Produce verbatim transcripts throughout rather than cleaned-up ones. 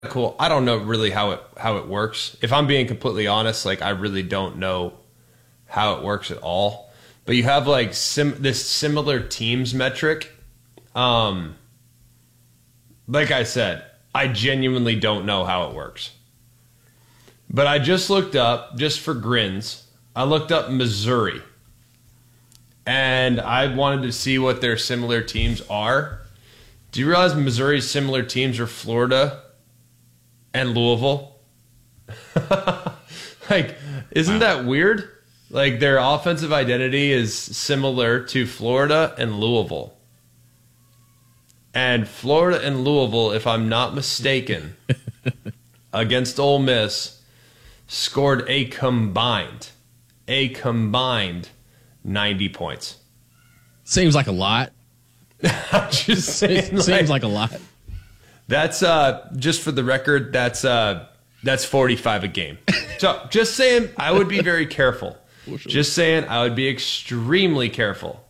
cool. I don't know really how it how it works. If I'm being completely honest, like I really don't know how it works at all. But you have like sim this similar teams metric. Um, like I said, I genuinely don't know how it works. But I just looked up, just for grins, I looked up Missouri. And I wanted to see what their similar teams are. Do you realize Missouri's similar teams are Florida and Louisville? Like, isn't that weird? Like, their offensive identity is similar to Florida and Louisville. And Florida and Louisville, if I'm not mistaken, against Ole Miss, scored a combined, a combined ninety points. Seems like a lot. Just saying, Seems like, like a lot. That's, uh, just for the record, that's uh, that's forty-five a game. So just saying, I would be very careful. Just saying, I would be extremely careful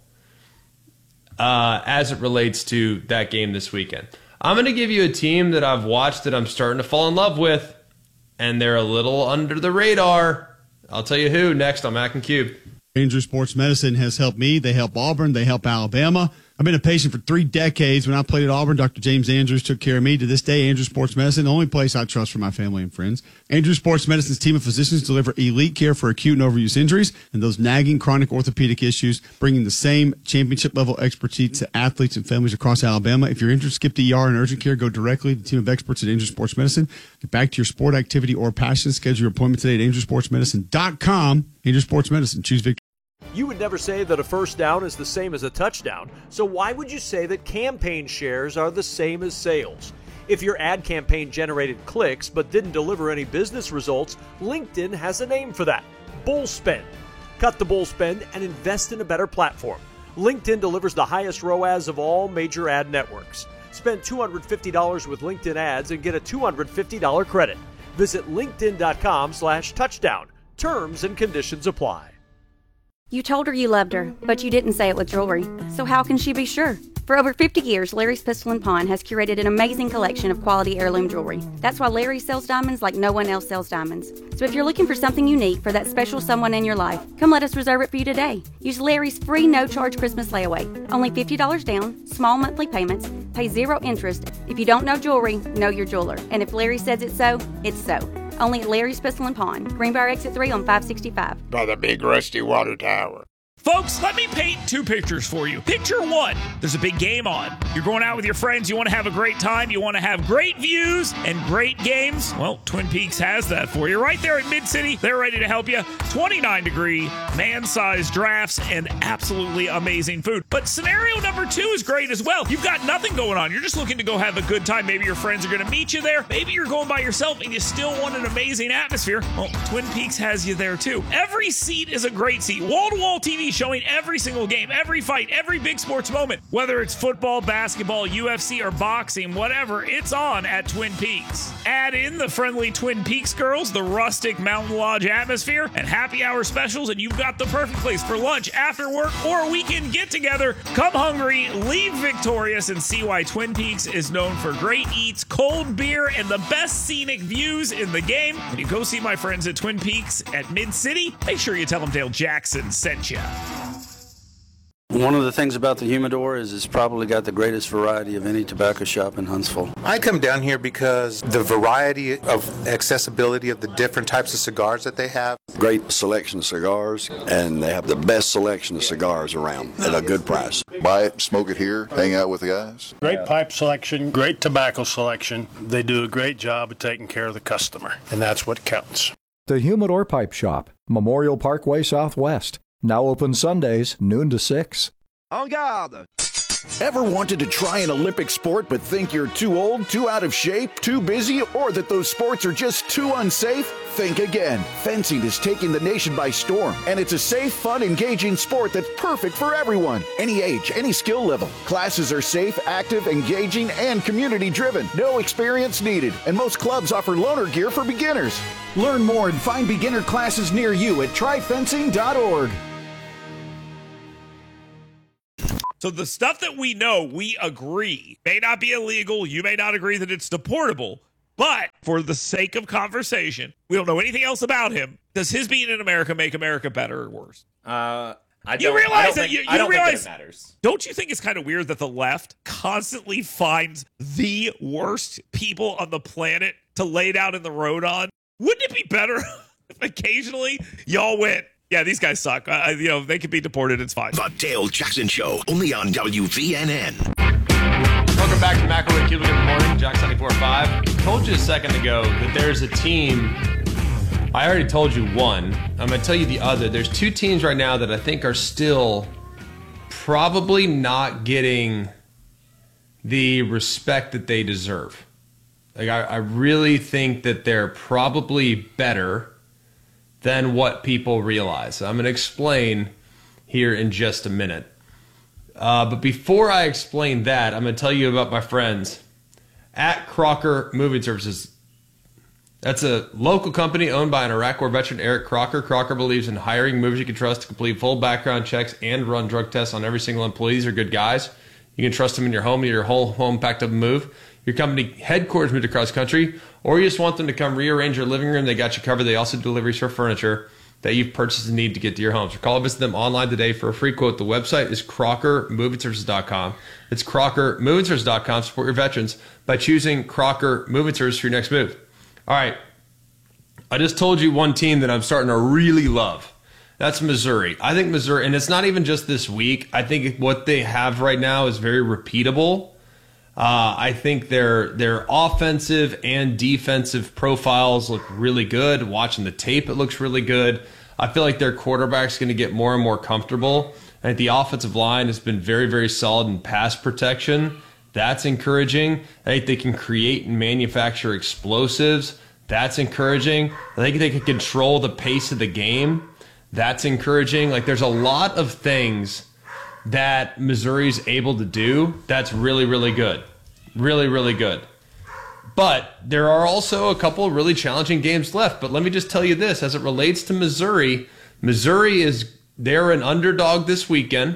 uh, as it relates to that game this weekend. I'm going to give you a team that I've watched that I'm starting to fall in love with, and they're a little under the radar. I'll tell you who next on Mac and Cube. Andrews Sports Medicine has helped me. They help Auburn. They help Alabama. I've been a patient for three decades. When I played at Auburn, Doctor James Andrews took care of me. To this day, Andrews Sports Medicine, the only place I trust for my family and friends. Andrews Sports Medicine's team of physicians deliver elite care for acute and overuse injuries and those nagging chronic orthopedic issues, bringing the same championship-level expertise to athletes and families across Alabama. If you're injured, skip the E R and urgent care. Go directly to the team of experts at Andrews Sports Medicine. Get back to your sport activity or passion. Schedule your appointment today at andrews sports medicine dot com. Andrews Sports Medicine. Choose victory. You would never say that a first down is the same as a touchdown, so why would you say that campaign shares are the same as sales? If your ad campaign generated clicks but didn't deliver any business results, LinkedIn has a name for that: bull spend. Cut the bull spend and invest in a better platform. LinkedIn delivers the highest R O A S of all major ad networks. Spend two hundred fifty dollars with LinkedIn ads and get a two hundred fifty dollars credit. Visit linkedin.com slash touchdown. Terms and conditions apply. You told her you loved her, but you didn't say it with jewelry. So how can she be sure? For over fifty years, Larry's Pistol and Pawn has curated an amazing collection of quality heirloom jewelry. That's why Larry sells diamonds like no one else sells diamonds. So if you're looking for something unique for that special someone in your life, come let us reserve it for you today. Use Larry's free no-charge Christmas layaway. Only fifty dollars down, small monthly payments, pay zero interest. If you don't know jewelry, know your jeweler. And if Larry says it's so, it's so. Only at Larry's Pistol and Pawn, Greenbrier Exit three on five sixty-five. By the big rusty water tower. Folks, let me paint two pictures for you. Picture one, there's a big game on. You're going out with your friends, you want to have a great time, you want to have great views and great games. Well, Twin Peaks has that for you. Right there in Mid-City, they're ready to help you. twenty-nine degree, man-sized drafts, and absolutely amazing food. But scenario number two is great as well. You've got nothing going on. You're just looking to go have a good time. Maybe your friends are going to meet you there. Maybe you're going by yourself and you still want an amazing atmosphere. Well, Twin Peaks has you there too. Every seat is a great seat. Wall-to-wall T V showing every single game, every fight, every big sports moment. Whether it's football, basketball, U F C, or boxing, whatever, it's on at Twin Peaks. Add in the friendly Twin Peaks girls, the rustic Mountain Lodge atmosphere, and happy hour specials, and you've got the perfect place for lunch, after work, or a weekend get-together. Come hungry, leave victorious, and see why Twin Peaks is known for great eats, cold beer, and the best scenic views in the game. When you go see my friends at Twin Peaks at Mid-City, make sure you tell them Dale Jackson sent you. One of the things about the Humidor is it's probably got the greatest variety of any tobacco shop in Huntsville. I come down here because the variety of accessibility of the different types of cigars that they have. Great selection of cigars, and they have the best selection of cigars around at a good price. Buy it, smoke it here, hang out with the guys. Great pipe selection, great tobacco selection. They do a great job of taking care of the customer, and that's what counts. The Humidor Pipe Shop, Memorial Parkway Southwest. Now open Sundays, noon to six. En garde! Ever wanted to try an Olympic sport but think you're too old, too out of shape, too busy, or that those sports are just too unsafe? Think again. Fencing is taking the nation by storm, and it's a safe, fun, engaging sport that's perfect for everyone. Any age, any skill level. Classes are safe, active, engaging, and community-driven. No experience needed, and most clubs offer loaner gear for beginners. Learn more and find beginner classes near you at try fencing dot org. So the stuff that we know, we agree, may not be illegal. You may not agree that it's deportable. But for the sake of conversation, we don't know anything else about him. Does his being in America make America better or worse? Uh, I don't, you realize I don't that think, you, you I don't realize think that it matters. Don't you think it's kind of weird that the left constantly finds the worst people on the planet to lay down in the road on? Wouldn't it be better if occasionally y'all went, yeah, these guys suck. Uh, you know, they could be deported. It's fine. The Dale Jackson Show, only on W V N N. Welcome back to McElroy Cuba. Good morning, Jack seventy-four point five. I told you a second ago that there's a team. I already told you one. I'm going to tell you the other. There's two teams right now that I think are still probably not getting the respect that they deserve. Like I, I really think that they're probably better than what people realize. I'm going to explain here in just a minute. Uh, but before I explain that, I'm going to tell you about my friends at Crocker Moving Services. That's a local company owned by an Iraq War veteran, Eric Crocker. Crocker believes in hiring movers you can trust to complete full background checks and run drug tests on every single employee. These are good guys. You can trust them in your home, your whole home packed up and move. Your company headquarters moved across country, or you just want them to come rearrange your living room, they got you covered. They also do deliveries for furniture that you've purchased and need to get to your homes. So call or visit them online today for a free quote. The website is crocker moving services dot com. It's crocker moving services dot com. Support your veterans by choosing Crocker Moving Services for your next move. All right. I just told you one team that I'm starting to really love. That's Missouri. I think Missouri, and it's not even just this week. I think what they have right now is very repeatable. Uh, I think their their offensive and defensive profiles look really good. Watching the tape, it looks really good. I feel like their quarterback's going to get more and more comfortable. I think the offensive line has been very, very solid in pass protection. That's encouraging. I think they can create and manufacture explosives. That's encouraging. I think they can control the pace of the game. That's encouraging. Like, there's a lot of things that Missouri's able to do that's really, really good. Really, really good. But there are also a couple of really challenging games left. But let me just tell you this. As it relates to Missouri, Missouri is, they're an underdog this weekend.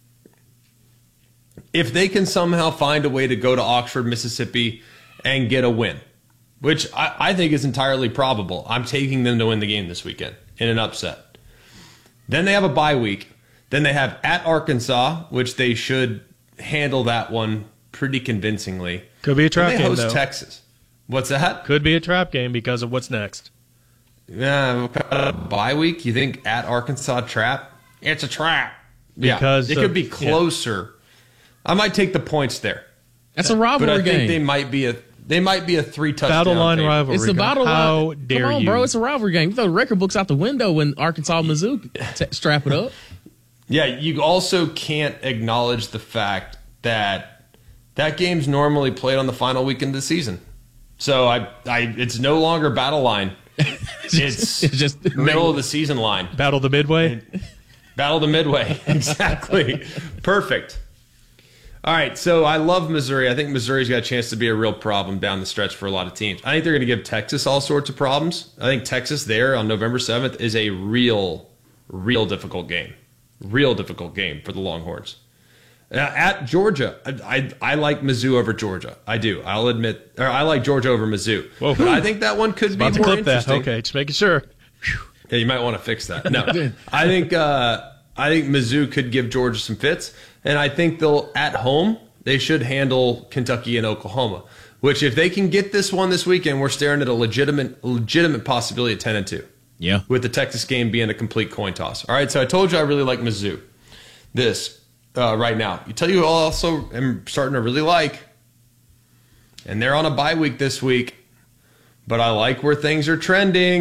If they can somehow find a way to go to Oxford, Mississippi, and get a win, which I, I think is entirely probable. I'm taking them to win the game this weekend in an upset. Then they have a bye week. Then they have at Arkansas, which they should handle that one pretty convincingly. Could be a trap then they game, host though. Texas. What's that? Could be a trap game because of what's next. Yeah, uh, bye week. You think at Arkansas trap? It's a trap. Because yeah, it of, could be closer. Yeah. I might take the points there. That's a rivalry game. But I think game. they might be a they might be a three touchdown battle line favorite. rivalry. It's the battle How line. dare Come on, you. bro. It's a rivalry game. You throw the record books out the window when Arkansas and Mizzou t- strap it up. Yeah, you also can't acknowledge the fact that that game's normally played on the final weekend of the season. So I, I, it's no longer battle line. It's, it's just middle of the season line. Battle the midway? Battle the midway. Exactly. Perfect. All right, so I love Missouri. I think Missouri's got a chance to be a real problem down the stretch for a lot of teams. I think they're going to give Texas all sorts of problems. I think Texas there on November seventh is a real, real difficult game. Real difficult game for the Longhorns. Uh, at Georgia, I, I I like Mizzou over Georgia. I do. I'll admit, or I like Georgia over Mizzou. Whoa. But I think that one could be more About to clip interesting. that. Okay, just making sure. Yeah, you might want to fix that. No, I think uh, I think Mizzou could give Georgia some fits, and I think they'll at home they should handle Kentucky and Oklahoma. Which, if they can get this one this weekend, we're staring at a legitimate legitimate possibility at ten and two. Yeah, with the Texas game being a complete coin toss. All right, so I told you I really like Mizzou. This uh, right now, you tell you who I also am starting to really like, and they're on a bye week this week, but I like where things are trending.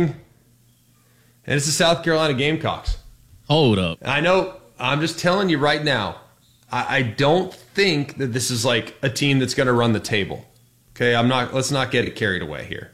And it's the South Carolina Gamecocks. Hold up. I know, I'm just telling you right now, I, I don't think that this is like a team that's going to run the table. Okay, I'm not. Let's not get it carried away here.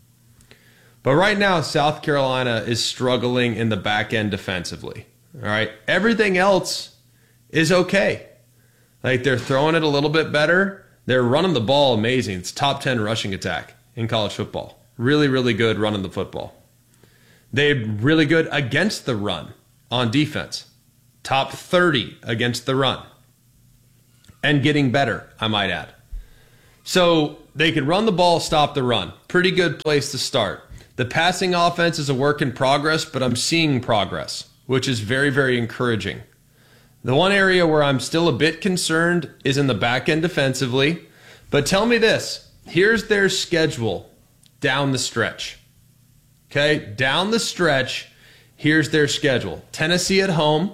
But right now, South Carolina is struggling in the back end defensively. All right, everything else is okay. Like, they're throwing it a little bit better. They're running the ball amazing. It's top ten rushing attack in college football. Really, really good running the football. They're really good against the run on defense. Top thirty against the run. And getting better, I might add. So they can run the ball, stop the run. Pretty good place to start. The passing offense is a work in progress, but I'm seeing progress, which is very, very encouraging. The one area where I'm still a bit concerned is in the back end defensively. But tell me this. Here's their schedule down the stretch. Okay, down the stretch, here's their schedule. Tennessee at home,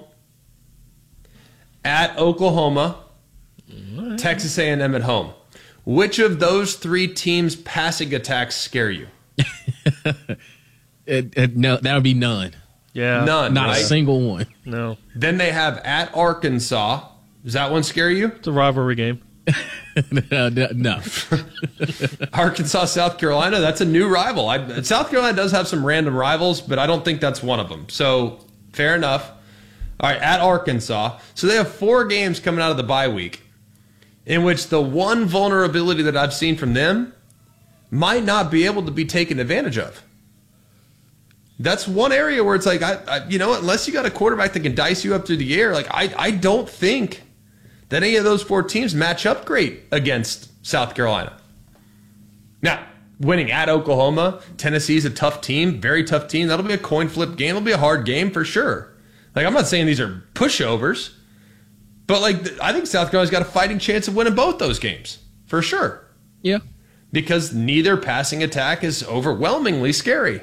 at Oklahoma, Texas A and M at home. Which of those three teams' passing attacks scare you? it, it, no, that would be none. Yeah. None. Not right? a single one. No. Then they have at Arkansas. Does that one scare you? It's a rivalry game. no. no. Arkansas, South Carolina, that's a new rival. I, South Carolina does have some random rivals, but I don't think that's one of them. So, fair enough. All right, at Arkansas. So they have four games coming out of the bye week in which the one vulnerability that I've seen from them might not be able to be taken advantage of. That's one area where it's like, I, I, you know, unless you got a quarterback that can dice you up through the air, like I, I don't think that any of those four teams match up great against South Carolina. Now, winning at Oklahoma, Tennessee's a tough team, very tough team. That'll be a coin flip game. It'll be a hard game for sure. Like, I'm not saying these are pushovers, but like, I think South Carolina's got a fighting chance of winning both those games for sure. Yeah. Because neither passing attack is overwhelmingly scary.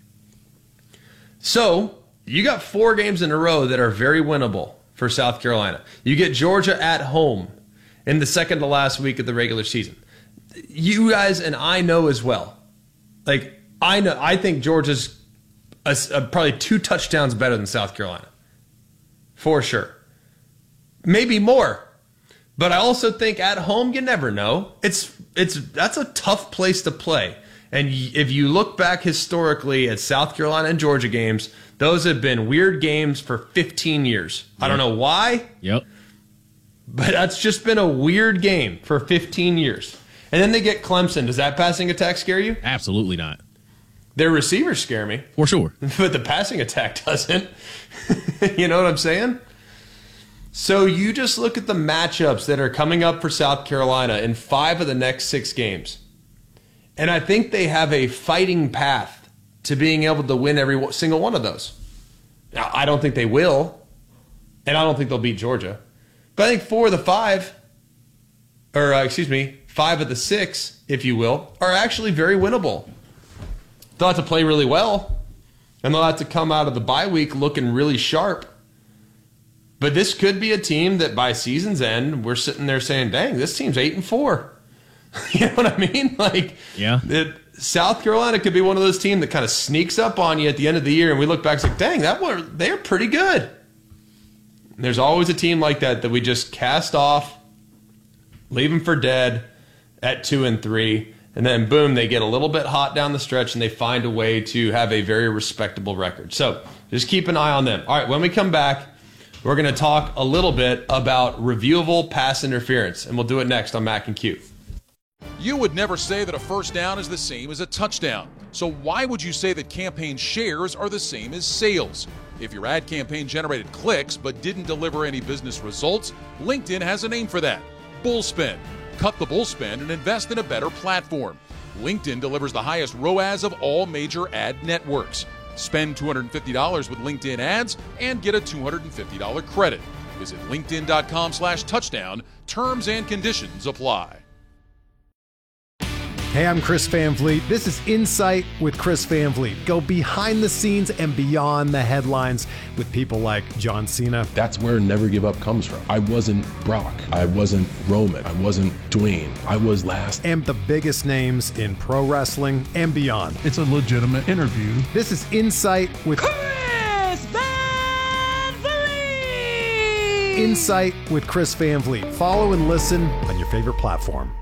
So, you got four games in a row that are very winnable for South Carolina. You get Georgia at home in the second to last week of the regular season. You guys and I know as well. Like, I know, I think Georgia's a, a, probably two touchdowns better than South Carolina. For sure. Maybe more. But I also think at home, you never know. It's it's that's a tough place to play. And if you look back historically at South Carolina and Georgia games, those have been weird games for fifteen years. Yep. I don't know why. Yep. But that's just been a weird game for fifteen years. And then they get Clemson. Does that passing attack scare you? Absolutely not. Their receivers scare me. For sure. But the passing attack doesn't. You know what I'm saying? So you just look at the matchups that are coming up for South Carolina in five of the next six games. And I think they have a fighting path to being able to win every single one of those. Now, I don't think they will, and I don't think they'll beat Georgia. But I think four of the five, or uh, excuse me, five of the six, if you will, are actually very winnable. They'll have to play really well, and they'll have to come out of the bye week looking really sharp. But this could be a team that by season's end, we're sitting there saying, dang, this team's eight and four. You know what I mean? Like, yeah. It, South Carolina could be one of those teams that kind of sneaks up on you at the end of the year, and we look back and say, dang, that one, they're pretty good. And there's always a team like that that we just cast off, leave them for dead at two and three, and then boom, they get a little bit hot down the stretch, and they find a way to have a very respectable record. So just keep an eye on them. All right, when we come back, we're going to talk a little bit about reviewable pass interference, and we'll do it next on Mac and Q. You would never say that a first down is the same as a touchdown. So why would you say that campaign shares are the same as sales? If your ad campaign generated clicks but didn't deliver any business results, LinkedIn has a name for that. Bullspend. Cut the bullspend and invest in a better platform. LinkedIn delivers the highest R O A S of all major ad networks. Spend two hundred fifty dollars with LinkedIn ads and get a two hundred fifty dollars credit. Visit linkedin.com slash touchdown. Terms and conditions apply. Hey, I'm Chris Van Vliet. This is Insight with Chris Van Vliet. Go behind the scenes and beyond the headlines with people like John Cena. That's where Never Give Up comes from. I wasn't Brock. I wasn't Roman. I wasn't Dwayne. I was last. And the biggest names in pro wrestling and beyond. It's a legitimate interview. This is Insight with Chris Van Vliet. Insight with Chris Van Vliet. Follow and listen on your favorite platform.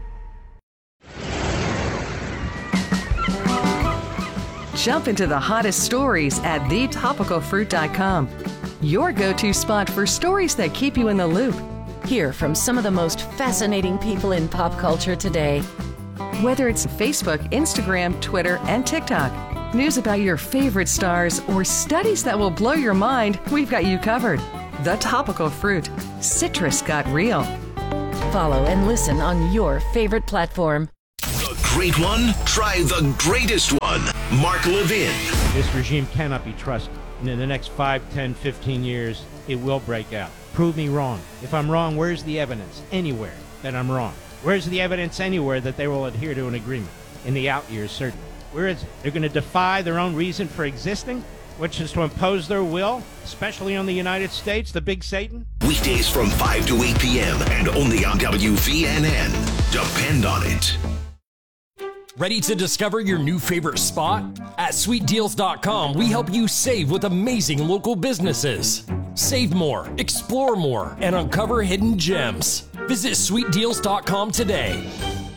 Jump into the hottest stories at the topical fruit dot com. Your go-to spot for stories that keep you in the loop. Hear from some of the most fascinating people in pop culture today. Whether it's Facebook, Instagram, Twitter, and TikTok, news about your favorite stars, or studies that will blow your mind, we've got you covered. The Topical Fruit. Citrus got real. Follow and listen on your favorite platform. The great one? Try the greatest one. Mark Levin. This regime cannot be trusted. And in the next five, ten, fifteen years, it will break out. Prove me wrong. If I'm wrong, where's the evidence? Anywhere that I'm wrong. Where's the evidence anywhere that they will adhere to an agreement? In the out years, certainly. Where is it? They're going to defy their own reason for existing, which is to impose their will, especially on the United States, the big Satan? Weekdays from five to eight p.m. and only on W V N N. Depend on it. Ready to discover your new favorite spot? At sweet deals dot com, we help you save with amazing local businesses. Save more, explore more, and uncover hidden gems. Visit sweet deals dot com today.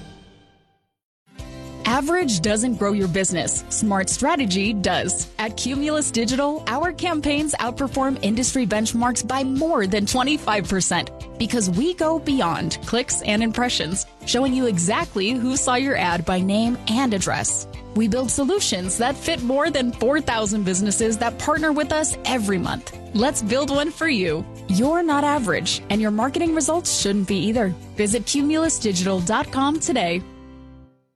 Average doesn't grow your business. Smart strategy does. At Cumulus Digital, our campaigns outperform industry benchmarks by more than twenty-five percent because we go beyond clicks and impressions, showing you exactly who saw your ad by name and address. We build solutions that fit more than four thousand businesses that partner with us every month. Let's build one for you. You're not average, and your marketing results shouldn't be either. Visit Cumulus Digital dot com today.